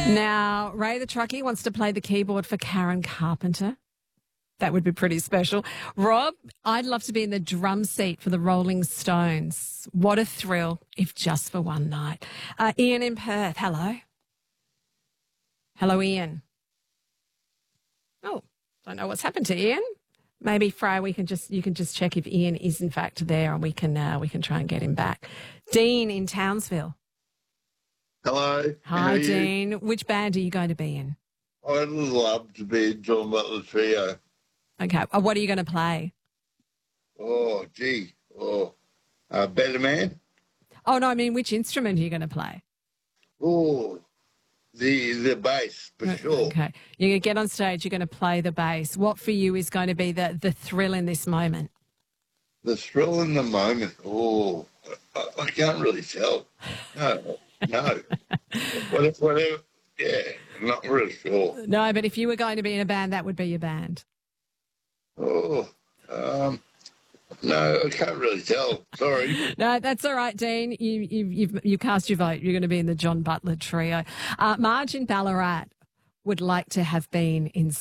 Now, Ray the Truckie wants to play the keyboard for Karen Carpenter. That would be pretty special. Rob, I'd love to be in the drum seat for the Rolling Stones. What a thrill, if just for one night. Ian in Perth, hello. Hello, Ian. Oh, don't know what's happened to Ian. Maybe, Freya, you can just check if Ian is in fact there, and we can try and get him back. Dean in Townsville. Hello. Hi, Dean. Which band are you going to be in? I'd love to be in John Butler Trio. Okay. What are you going to play? Better Man. Oh, no, I mean, which instrument are you going to play? Oh, the bass, for sure. Okay. You're going to get on stage, you're going to play the bass. What for you is going to be the thrill in this moment? The thrill in the moment. Oh, I can't really tell. No. Whatever. Yeah, I'm not really sure. No, but if you were going to be in a band, that would be your band. No, I can't really tell. Sorry. No, that's all right, Dean. You cast your vote. You're going to be in the John Butler Trio. Marge in Ballarat would like to have been in